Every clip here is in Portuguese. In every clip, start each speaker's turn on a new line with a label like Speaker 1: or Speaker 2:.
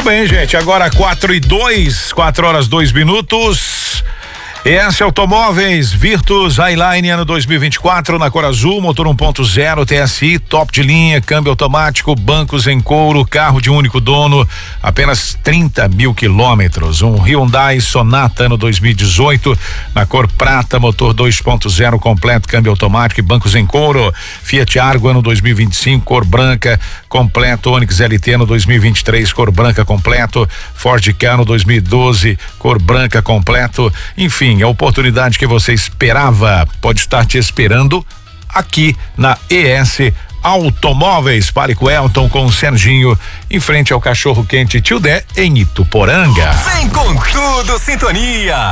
Speaker 1: bem, gente, agora 4 horas 2 minutos. ES Automóveis, Virtus Highline ano 2024 na cor azul, motor 1.0 TSI, top de linha, câmbio automático, bancos em couro, carro de um único dono, apenas 30 mil quilômetros. Um Hyundai Sonata ano 2018 na cor prata, motor 2.0 completo, câmbio automático e bancos em couro. Fiat Argo ano 2025, cor branca, completo. Onix LT ano 2023, cor branca completo. Ford Ka no 2012, cor branca completo. Enfim, a oportunidade que você esperava pode estar te esperando aqui na ES Automóveis. Pare com o Elton, com o Serginho, em frente ao Cachorro Quente Tio Dé, em Ituporanga.
Speaker 2: Vem com tudo, sintonia.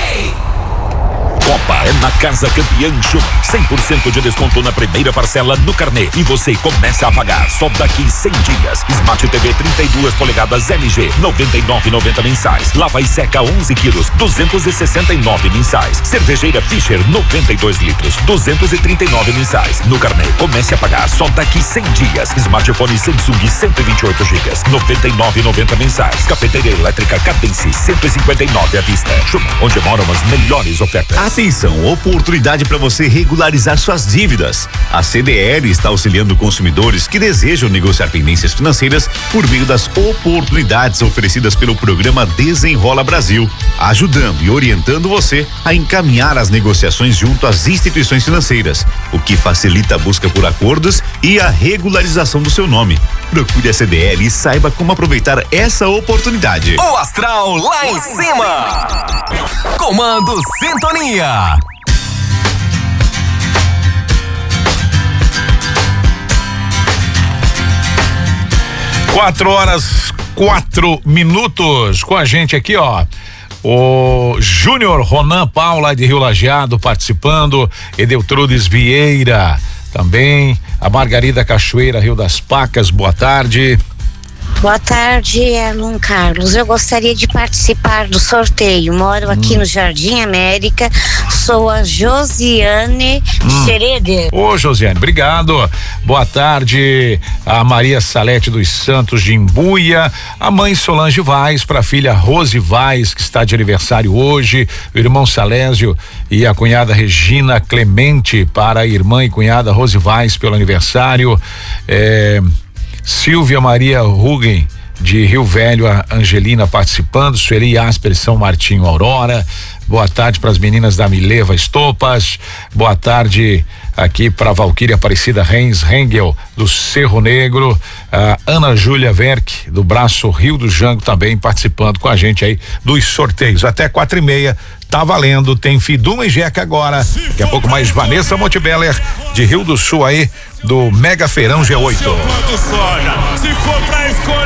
Speaker 3: Copa é na Casa Campeã Show. 100% de desconto na primeira parcela no carnê. E você começa a pagar só daqui 100 dias. Smart TV 32 polegadas LG, 99,90 mensais. Lava e seca 11 quilos, 269 mensais. Cervejeira Fischer, 92 litros, 239 mensais. No carnê, comece a pagar só daqui 100 dias. Smartphone Samsung 128 gigas, 99,90 mensais. Cafeteira elétrica Cadence, 159 à vista. Chuma, onde moram as melhores ofertas.
Speaker 4: Atenção, oportunidade para você regularizar suas dívidas. A CDL está auxiliando consumidores que desejam negociar pendências financeiras por meio das oportunidades oferecidas pelo programa Desenrola Brasil, ajudando e orientando você a encaminhar as negociações junto às instituições financeiras, o que facilita a busca por acordos e a regularização do seu nome. Procure a CDL e saiba como aproveitar essa oportunidade.
Speaker 2: O astral lá em cima. Comando Sintonia.
Speaker 1: 4 horas 4 minutos com a gente aqui, ó. O Júnior Ronan Paula de Rio Lajeado participando, Edeltrudes Vieira também, a Margarida Cachoeira, Rio das Pacas, boa tarde.
Speaker 5: Boa tarde, Elon Carlos. Eu gostaria de participar do sorteio. Moro aqui no Jardim América. Sou a Josiane Schroeder.
Speaker 1: Ô, Josiane, obrigado. Boa tarde, a Maria Salete dos Santos de Imbuia, a mãe Solange Vaz, para a filha Rose Vaz, que está de aniversário hoje, o irmão Salésio e a cunhada Regina Clemente, para a irmã e cunhada Rose Vaz pelo aniversário. Silvia Maria Rugen de Rio Velho, a Angelina participando, Sueli Asper, São Martinho, Aurora. Boa tarde para as meninas da Mileva Estopas. Boa tarde aqui para Valquíria Aparecida Reis Rengel do Cerro Negro, a Ana Júlia Verck do Braço Rio do Jango também participando com a gente aí dos sorteios. Até 4:30 tá valendo, tem Fiduma e Jeca agora. Daqui a pouco mais Vanessa Montebeller de Rio do Sul aí do Mega Feirão G8.
Speaker 6: Se for pra escolher